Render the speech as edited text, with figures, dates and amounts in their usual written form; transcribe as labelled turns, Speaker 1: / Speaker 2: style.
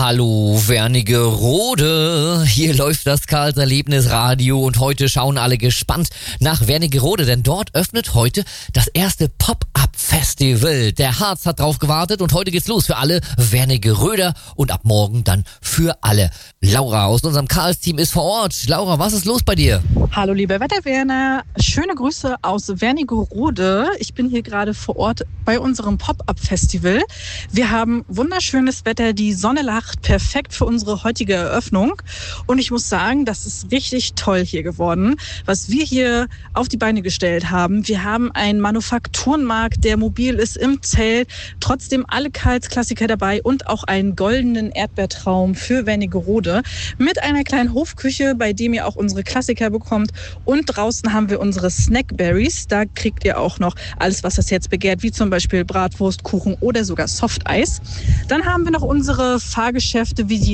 Speaker 1: Hallo Wernigerode, hier läuft das Karls-Erlebnis-Radio und heute schauen alle gespannt nach Wernigerode, denn dort öffnet heute das erste Pop-Up-Festival. Der Harz hat drauf gewartet und heute geht's los für alle Wernigeröder und ab morgen dann für alle. Laura aus unserem Karls-Team ist vor Ort. Laura, was ist los bei dir?
Speaker 2: Hallo lieber Wetterwerner, schöne Grüße aus Wernigerode. Ich bin hier gerade vor Ort bei unserem Pop-Up-Festival. Wir haben wunderschönes Wetter, die Sonne lacht, perfekt für unsere heutige Eröffnung. Und ich muss sagen, das ist richtig toll hier geworden, was wir hier auf die Beine gestellt haben. Wir haben einen Manufakturenmarkt, der mobil ist im Zelt, trotzdem alle Karls-Klassiker dabei und auch einen goldenen Erdbeertraum für Wernigerode mit einer kleinen Hofküche, bei dem ihr auch unsere Klassiker bekommt. Und draußen haben wir unsere Snackberries. Da kriegt ihr auch noch alles, was das Herz begehrt, wie zum Beispiel Bratwurst, Kuchen oder sogar Softeis. Dann haben wir noch unsere Fahrgeschäfte wie die